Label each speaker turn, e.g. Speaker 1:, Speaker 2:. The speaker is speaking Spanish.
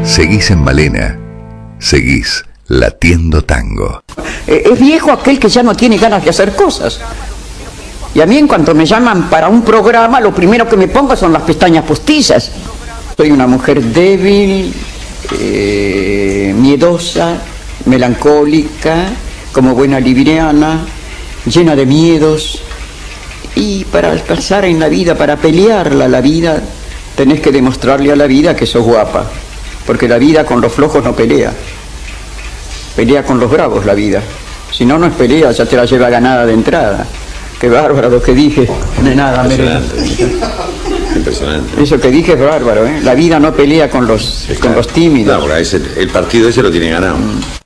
Speaker 1: Seguís en Malena. Seguís latiendo tango.
Speaker 2: Es viejo aquel que ya no tiene ganas de hacer cosas. Y a mí en cuanto me llaman para un programa, lo primero que me pongo son las pestañas postizas. Soy una mujer débil, miedosa, melancólica, como buena libriana, llena de miedos. Y para alcanzar en la vida, para pelearla la vida, tenés que demostrarle a la vida que sos guapa. Porque la vida con los flojos no pelea. Pelea con los bravos la vida. Si no, no es pelea, ya te la lleva ganada de entrada. Qué bárbaro lo que dije. De nada,
Speaker 3: Impresionante.
Speaker 2: Eso que dije es bárbaro, ¿eh? La vida no pelea con los tímidos.
Speaker 3: No, porque el partido ese lo tiene ganado.